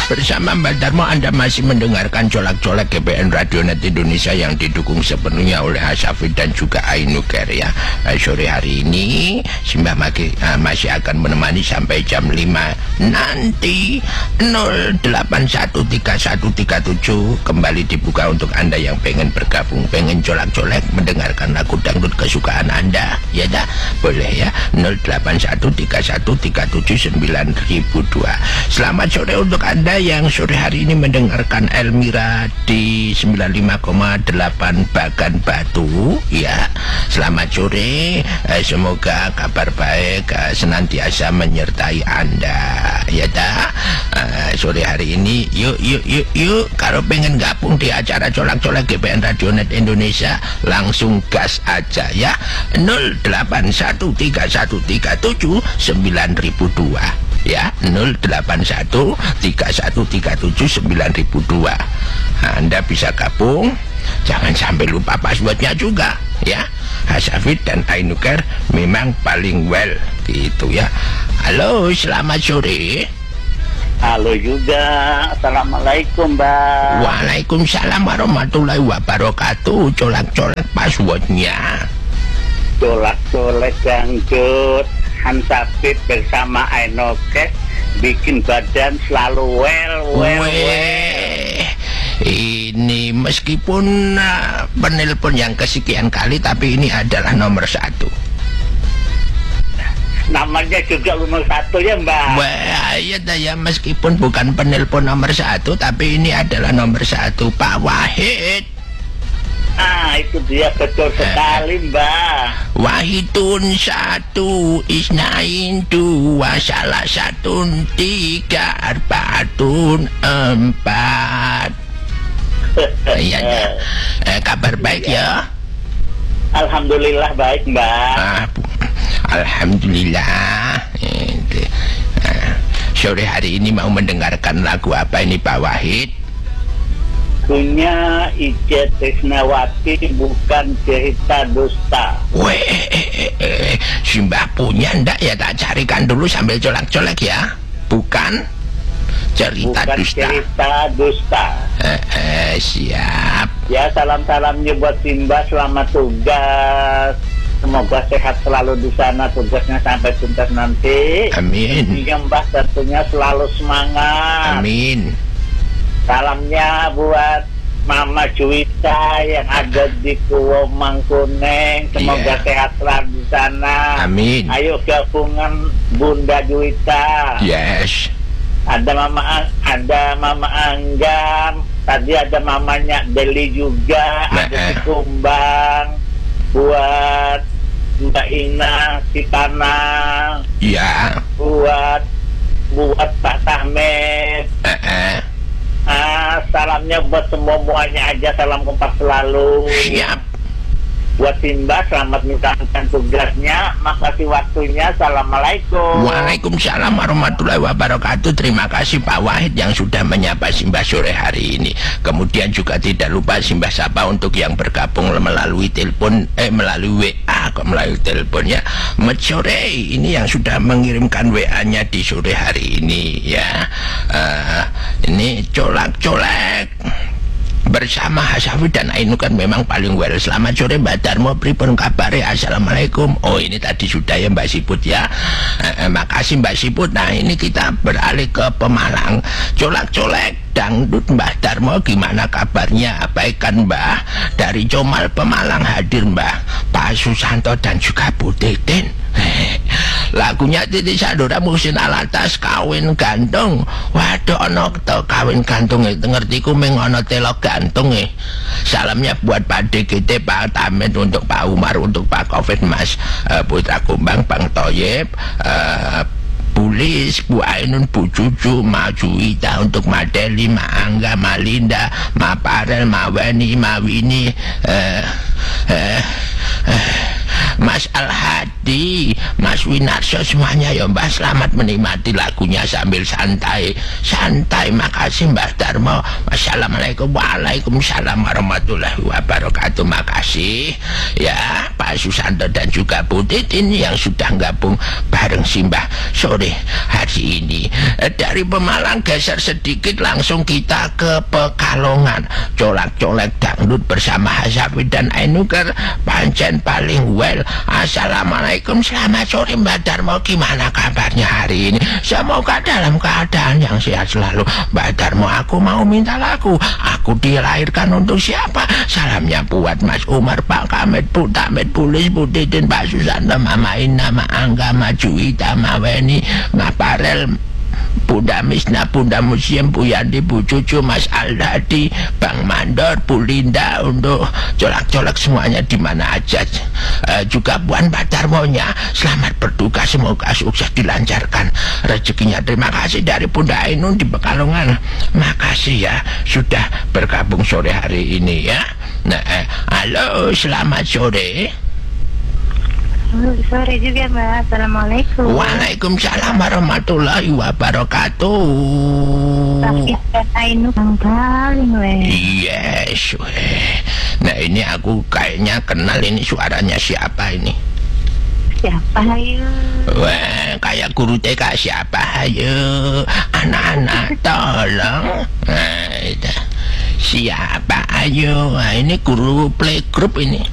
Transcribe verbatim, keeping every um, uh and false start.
bersama Mbak Darmo Anda masih mendengarkan colak-colak G P N Radionet Indonesia yang didukung sepenuhnya oleh Hasafid dan juga Ainuker ya. Uh, sore hari ini Simbah Maki, uh, masih akan menemani sampai jam lima nanti. Nol delapan satu tiga satu tiga tujuh kembali dibuka untuk Anda yang pengen bergabung, pengen colak-colak mendengarkan lagu dangdut kesukaan Anda ya dah, boleh ya. Nol delapan satu tiga satu tiga tujuh sembilan ribu dua. Selamat sore untuk Anda yang sore hari ini mendengarkan Elmira di sembilan puluh lima koma delapan Bagan Batu ya. Selamat sore, eh, semoga kabar baik eh, senantiasa menyertai Anda ya dah. Eh, sore hari ini yuk yuk yuk yuk kalau pengen gabung di acara colak-colak G P N Radionet Indonesia langsung gas aja ya. Nol delapan satu tiga satu tiga tujuh sembilan ribu dua ya. Nol delapan satu tiga satu tiga tujuh sembilan ribu dua. Anda bisa gabung, jangan sampai lupa passwordnya juga ya. Hasafid dan Ainuker memang paling well gitu ya. Halo, selamat sore. Halo juga, assalamualaikum Mbak. Waalaikumsalam warahmatullahi wabarakatuh. Colak-colak passwordnya. Colak-colak dangdut Hansafid bersama Ainokes bikin badan selalu well well well. Ini meskipun uh, penelpon yang kesekian kali, tapi ini adalah nomor satu. Namanya juga nomor satu ya Mbak. Wah, iya dah ya, meskipun bukan penelpon nomor satu, tapi ini adalah nomor satu, Pak Wahid. Ah, itu dia betul sekali Mbak. Wahidun satu isnain dua salah satu tiga arbaatun empat. Iya ya. Eh, kabar baik ya. Alhamdulillah baik Mbak. Ah, Alhamdulillah. Eh, sore hari ini mau mendengarkan lagu apa ini Pak Wahid? Punya Ica Trisnawati, bukan cerita dusta. Weh, eh, eh, eh, Simbah punya ndak ya, tak carikan dulu sambil colak-colak ya. Bukan cerita bukan dusta. cerita dusta. Eh, eh, siap. Ya, salam-salamnya buat Simbah, selamat tugas. Semoga sehat selalu di sana, tugasnya sampai tuntas nanti. Amin. Iya Mbah, tentunya selalu semangat. Amin. Salamnya buat Mama Juwita yang ada di Kuwo Mangkuneng, semoga Yeah. sehat selalu di sana. Amin. Ayo gabungan Bunda Juwita. Yes. Ada Mama ada Mama Anggam, tadi ada mamanya Deli juga, Nah, ada eh. di Kumbang. Buat Mbak Ina Sitana, Ya. buat buat Pak Tahmed. Eh, eh. Ah, salamnya buat semua-muanya aja, salam kompak selalu. Siap. Buat Simbah, selamat menjalankan tugasnya. Makasih waktunya. Assalamualaikum. Waalaikumsalam warahmatullahi wabarakatuh. Terima kasih Pak Wahid yang sudah menyapa Simbah sore hari ini. Kemudian juga tidak lupa Simbah sapa untuk yang bergabung melalui telepon, eh melalui W A, kok melalui teleponnya. Met sore ini yang sudah mengirimkan W A-nya di sore hari ini ya. Uh, ini colak-colak bersama Hasafid dan Ainuker memang paling well. Selamat sore Mbak Darmo, pripun kabare? Assalamualaikum. Oh, ini tadi sudah ya Mbak Siput ya. Eh, eh, makasih Mbak Siput. Nah, ini kita beralih ke Pemalang. Colak-colek dangdut Mbah Darmo, gimana kabarnya? Abaikan Mbah. Dari Comal Pemalang hadir Mbah Pak Susanto dan juga Bu Titin. Lagunya Titi Sandora Musin Alatas, kawin gantung. Waduh, ono to kawin gantung itu ngerti ku meng ono telok gantung eh. Salamnya buat Pak D G T, Pak Tamed, untuk Pak Umar, untuk Pak Covid Mas uh, Putra Kumbang, Bang Toyib, uh, Pulis, Bu Ainun, Bu Cucu, Ma Juwita, untuk Ma Deli, Ma Angga, Ma Linda, Ma Parel, Ma Weni, Ma Wini, uh, uh, uh, Mas Al-Hadi, Mas Winarso, semuanya ya Mbah, selamat menikmati lagunya sambil santai. Santai, makasih Mbah Darmo. Wassalamualaikum. Waalaikumsalam warahmatullahi wabarakatuh. Makasih ya Pak Susanto dan juga Bu Titin yang sudah gabung bareng Simbah sore hari ini. Dari Pemalang geser sedikit, langsung kita ke Pekalongan. Colak-colek dangdut bersama Hasafi dan Ainuker pancen paling well. Assalamualaikum, selamat sore Mbak Darmo, gimana kabarnya hari ini? Semoga dalam keadaan yang sehat selalu. Mbak Darmo, aku mau minta lagu. Aku dilahirkan untuk siapa? Salamnya buat Mas Umar, Pak Kamet, Bu Tamet, Bu Lis, Bu Titin, Pak Susanto, Mama Ina, Ma Angga, Ma Juwita, Ma Weni, Ma Parel, Bunda Misna, Bunda Museum, Bu Yandi, Bu Cucu, Mas Aldadi, Bang Mandor, Bu Linda, untuk colak-colak semuanya di mana aja. E, juga Puan Padarmonya, selamat berduka, semoga sukses dilancarkan rezekinya. Terima kasih dari Bunda Ainun di Pekalongan. Makasih ya sudah bergabung sore hari ini ya. Nah, eh, halo, selamat sore. Sore juga Mbak. Assalamualaikum. Waalaikumsalam warahmatullahi wabarakatuh. Tapi dan Ainu yang paling weh. Yes weh. Nah ini aku kayaknya kenal ini, suaranya siapa ini? Siapa ayo? Wah, kayak guru T K. Siapa ayo? Anak-anak tolong. Nah, itu. Siapa ayo? Nah, ini guru playgroup ini.